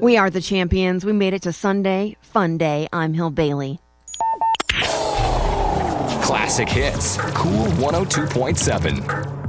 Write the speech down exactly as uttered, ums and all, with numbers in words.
We are the champions. We made it to Sunday, fun day. I'm Hill Bailey. Classic hits, Cool one oh two point seven.